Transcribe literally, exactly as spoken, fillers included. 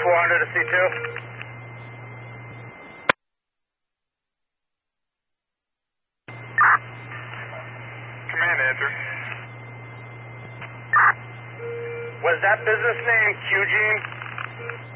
four hundred to C two. Command answer. Was that business name Q-Gene?